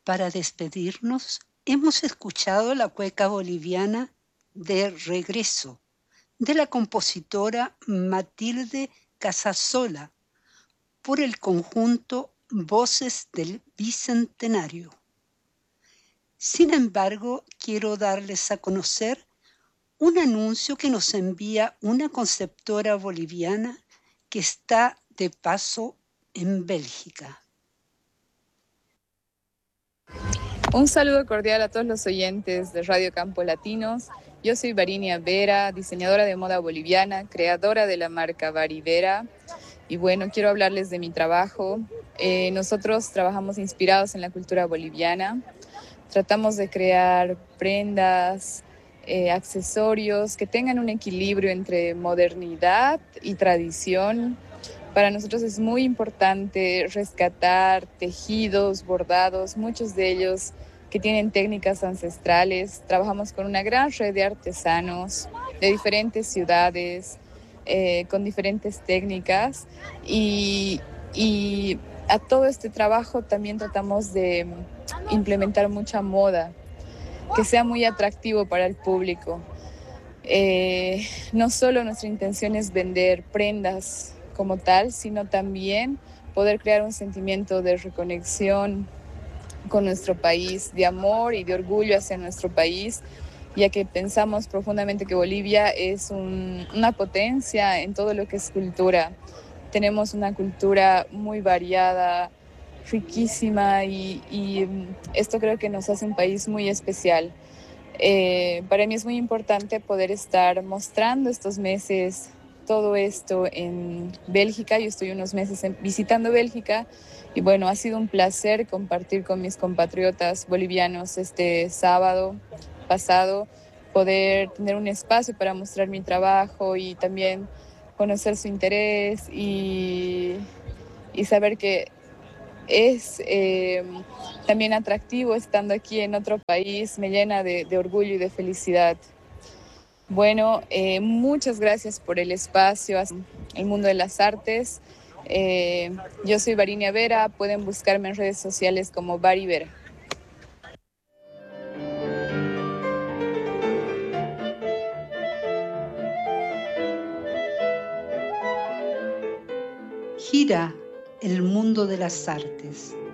Para despedirnos, hemos escuchado la cueca boliviana de Regreso, de la compositora Matilde Casasola, por el conjunto Voces del Bicentenario. Sin embargo, quiero darles a conocer un anuncio que nos envía una conceptora boliviana que está de paso en Bélgica. Un saludo cordial a todos los oyentes de Radio Campo Latinos. Yo soy Varinia Vera, diseñadora de moda boliviana, creadora de la marca Vari Vera. Y bueno, quiero hablarles de mi trabajo. Nosotros trabajamos inspirados en la cultura boliviana. Tratamos de crear prendas, accesorios que tengan un equilibrio entre modernidad y tradición. Para nosotros es muy importante rescatar tejidos, bordados, muchos de ellos que tienen técnicas ancestrales. Trabajamos con una gran red de artesanos de diferentes ciudades, con diferentes técnicas y a todo este trabajo también tratamos de implementar mucha moda, que sea muy atractivo para el público. No solo nuestra intención es vender prendas como tal, sino también poder crear un sentimiento de reconexión con nuestro país, de amor y de orgullo hacia nuestro país, ya que pensamos profundamente que Bolivia es una potencia en todo lo que es cultura. Tenemos una cultura muy variada, riquísima y esto creo que nos hace un país muy especial. Para mí es muy importante poder estar mostrando estos meses todo esto en Bélgica. Yo estoy unos meses visitando Bélgica y bueno, ha sido un placer compartir con mis compatriotas bolivianos este sábado pasado, poder tener un espacio para mostrar mi trabajo y también conocer su interés y saber que es también atractivo estando aquí en otro país, me llena de orgullo y de felicidad. Bueno, muchas gracias por el espacio, el mundo de las artes. Yo soy Varinia Vera, pueden buscarme en redes sociales como Vari Vera. Gira el mundo de las artes.